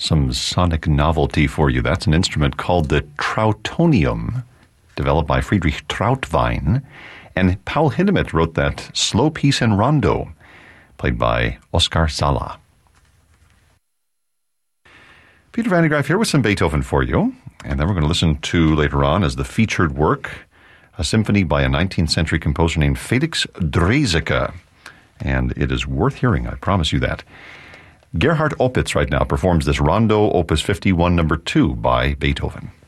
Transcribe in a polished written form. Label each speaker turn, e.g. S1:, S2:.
S1: some sonic novelty for you. That's an instrument called the Trautonium, developed by Friedrich Trautwein. And Paul Hindemith wrote that slow piece in rondo, played by Oskar Sala. Peter Van de Graaf here with some Beethoven for you. And then we're going to listen to later on as the featured work, a symphony by a 19th century composer named Felix Draeseke. And it is worth hearing, I promise you that. Gerhard Opitz right now performs this Rondo Opus 51 No. 2 by Beethoven.